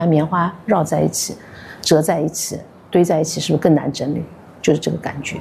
棉花绕在一起、折在一起、堆在一起，是不是更难整理？就是这个感觉。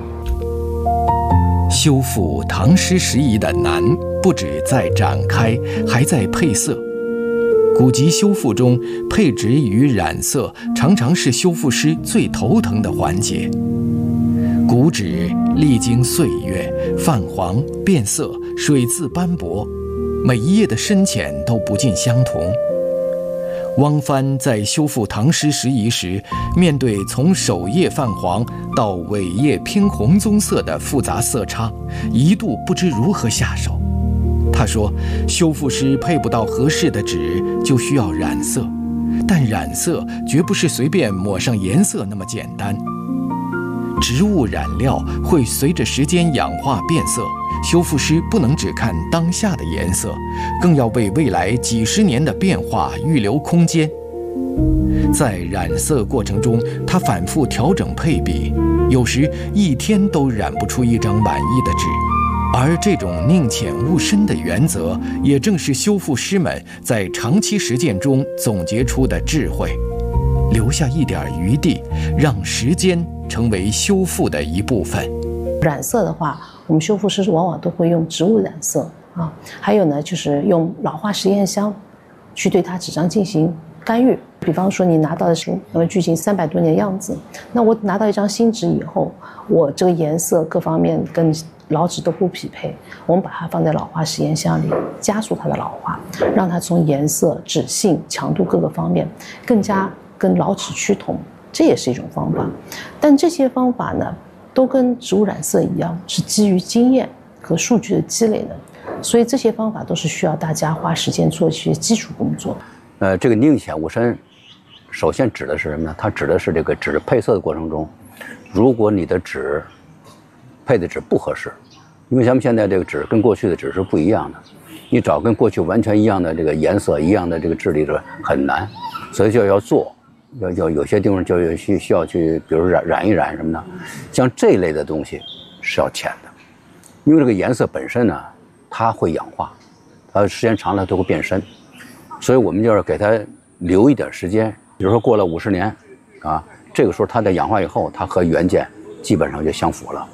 修复唐诗拾遗的难，不止在展开，还在配色。古籍修复中，配纸与染色常常是修复师最头疼的环节。古纸历经岁月，泛黄、变色、水渍斑驳，每一页的深浅都不尽相同。汪帆在修复唐诗拾遗时，面对从首页泛黄到尾页偏红棕色的复杂色差，一度不知如何下手。他说，修复师配不到合适的纸，就需要染色，但染色绝不是随便抹上颜色那么简单。植物染料会随着时间氧化变色，修复师不能只看当下的颜色，更要为未来几十年的变化预留空间。在染色过程中，他反复调整配比，有时一天都染不出一张满意的纸。而这种宁浅勿深的原则，也正是修复师们在长期实践中总结出的智慧，留下一点余地，让时间成为修复的一部分。 染色的话，我们修复师往往都会用植物染色啊，还有呢，就是用老化实验箱去对它纸张进行干预。比方说，你拿到的是距今300多年的样子，那我拿到一张新纸以后，我这个颜色各方面跟老纸都不匹配，我们把它放在老化实验箱里，加速它的老化，让它从颜色、纸性、强度各个方面更加跟老纸趋同，这也是一种方法。但这些方法呢，都跟植物染色一样，是基于经验和数据的积累的，所以这些方法都是需要大家花时间做一些基础工作。 这个宁浅勿深，首先指的是什么呢？它指的是这个纸配色的过程中，如果你的纸配的纸不合适，因为咱们现在这个纸跟过去的纸是不一样的，你找跟过去完全一样的这个颜色、一样的这个质地的很难，所以就要做，要有些地方就需要去，比如染一染什么的，像这类的东西是要浅的，因为这个颜色本身呢，它会氧化，它时间长了都会变深，所以我们就是给它留一点时间，比如说过了50年，啊，这个时候它在氧化以后，它和原件基本上就相符了。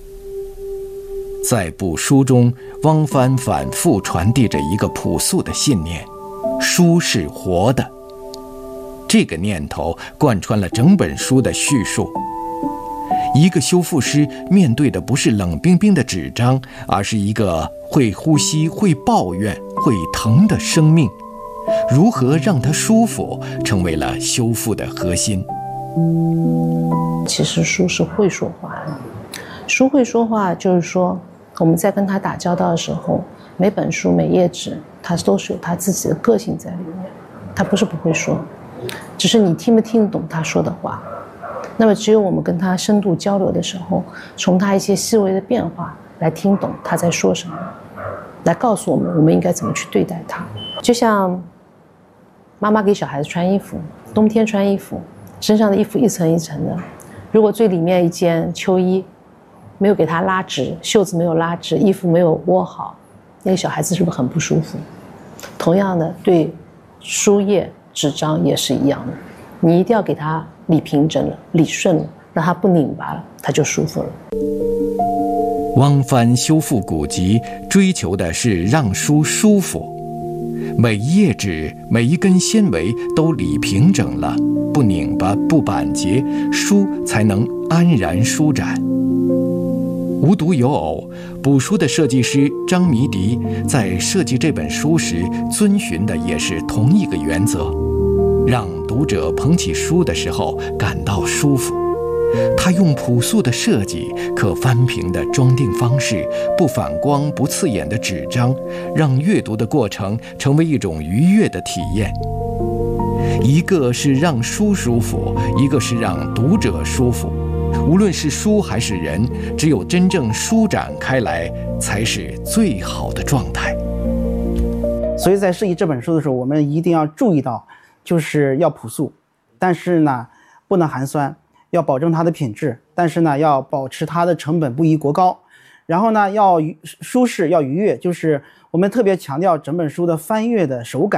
在卜书中，汪帆反复传递着一个朴素的信念：书是活的。这个念头贯穿了整本书的叙述。一个修复师面对的不是冷冰冰的纸张，而是一个会呼吸、会抱怨、会疼的生命。如何让它舒服，成为了修复的核心。 其实书是会说话的，书会说话，就是说我们在跟它打交道的时候，每本书每页纸它都是有它自己的个性在里面，它不是不会说，只是你听不听得懂他说的话。那么只有我们跟他深度交流的时候，从他一些细微的变化来听懂他在说什么，来告诉我们我们应该怎么去对待他。就像妈妈给小孩子穿衣服，冬天穿衣服，身上的衣服一层一层的，如果最里面一件秋衣没有给他拉直，袖子没有拉直，衣服没有窝好，那个小孩子是不是很不舒服？同样的，对书页纸张也是一样的，你一定要给他理平整了，理顺了，让他不拧巴了，他就舒服了。 汪帆修复古籍追求的是让书舒服，每一页纸、每一根纤维都理平整了，不拧巴、不板结，书才能安然舒展。无独有偶，卜书的设计师张迷迪在设计这本书时遵循的也是同一个原则，让读者捧起书的时候感到舒服。他用朴素的设计、可翻平的装订方式、不反光不刺眼的纸张，让阅读的过程成为一种愉悦的体验。一个是让书舒服，一个是让读者舒服。无论是书还是人，只有真正舒展开来，才是最好的状态。 所以在设计这本书的时候，我们一定要注意到，就是要朴素，但是呢，不能寒酸，要保证它的品质，但是呢，要保持它的成本不宜过高。然后呢，要舒适，要愉悦，就是我们特别强调整本书的翻阅的手感，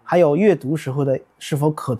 还有阅读时候的是否可